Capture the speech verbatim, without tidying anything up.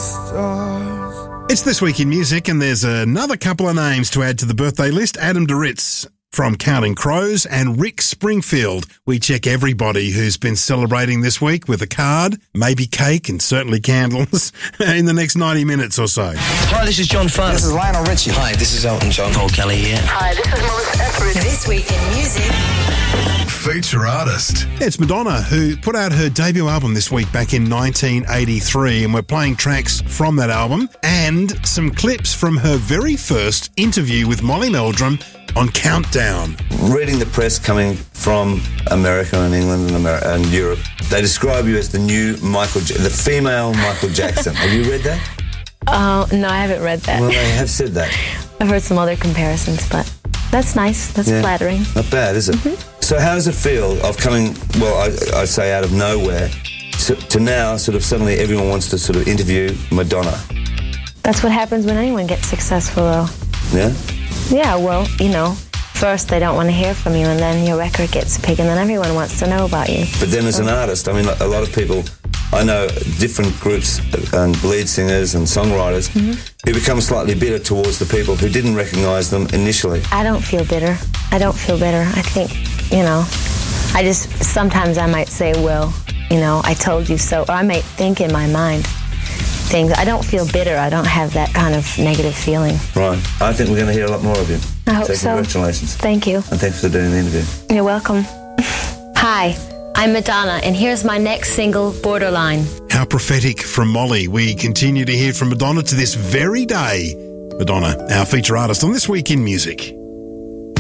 stars. It's This Week in Music, and there's another couple of names to add to the birthday list. Adam Duritz from Counting Crows and Rick Springfield. We check everybody who's been celebrating this week with a card, maybe cake, and certainly candles in the next ninety minutes or so. Hi, this is John Farr. This is Lionel Richie. Hi, this is Elton John. Paul Kelly here. Hi, this is Melissa Etheridge. This Week in Music. Feature artist. It's Madonna, who put out her debut album this week back in nineteen eighty-three, and we're playing tracks from that album and some clips from her very first interview with Molly Meldrum on Countdown. Reading the press coming from America and England and, America and Europe, they describe you as the new Michael, ja- the female Michael Jackson. Have you read that? Oh, no, I haven't read that. Well, they have said that. I've heard some other comparisons, but that's nice. That's Yeah. flattering. Not bad, is it? Mm-hmm. So how does it feel of coming, well, I, I say out of nowhere, to, to now sort of suddenly everyone wants to sort of interview Madonna? That's what happens when anyone gets successful, though. Yeah? Yeah, well, you know, first they don't want to hear from you, and then your record gets big, and then everyone wants to know about you. But then as an artist, I mean, a lot of people, I know different groups and lead singers and songwriters Mm-hmm. who become slightly bitter towards the people who didn't recognise them initially. I don't feel bitter. I don't feel bitter. I think, you know, I just, sometimes I might say, well, you know, I told you so, or I might think in my mind things. I don't feel bitter. I don't have that kind of negative feeling. Right. I think we're going to hear a lot more of you. I hope so. so. Congratulations. Thank you. And thanks for doing the interview. You're welcome. Hi, I'm Madonna, and here's my next single, Borderline. How prophetic from Molly. We continue to hear from Madonna to this very day. Madonna, our feature artist on This Week in Music.